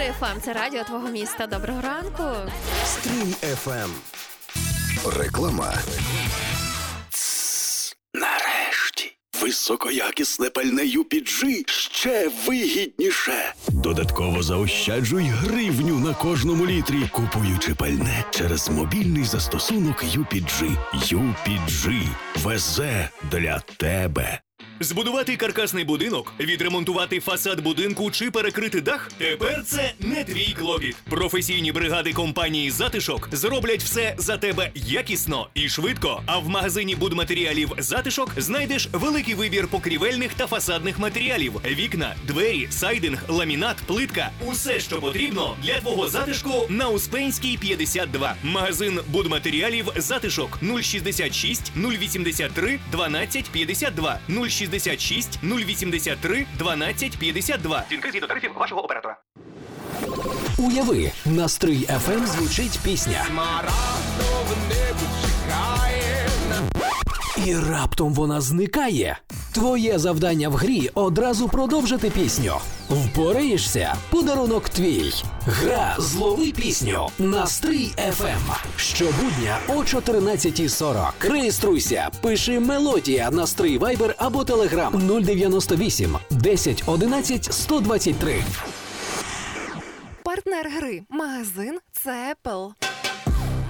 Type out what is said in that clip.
Стрій ФМ – це радіо твого міста. Доброго ранку. Стрій ФМ. Реклама. Нарешті. Високоякісне пальне UPG ще вигідніше. Додатково заощаджуй гривню на кожному літрі, купуючи пальне через мобільний застосунок UPG. UPG. Везе для тебе. Збудувати каркасний будинок, відремонтувати фасад будинку чи перекрити дах – тепер це не твій клопіт. Професійні бригади компанії «Затишок» зроблять все за тебе якісно і швидко. А в магазині будматеріалів «Затишок» знайдеш великий вибір покрівельних та фасадних матеріалів – вікна, двері, сайдинг, ламінат, плитка – усе, що потрібно для твого затишку на Успенській, 52. Магазин будматеріалів «Затишок» 066 083 12 52 066 083 12 52. Цінки згідно тарифів вашого оператора. Уяви, на Стрій ФМ звучить пісня. І раптом вона зникає. Твоє завдання в грі – одразу продовжити пісню. Впораєшся? Подарунок твій. Гра «Злови пісню» на Стрій ФМ. Щобудня о 14:40. Реєструйся, пиши «Мелодія» на Стрій Вайбер або Телеграм 098 10 11 123. Партнер гри. Магазин «Це Apple».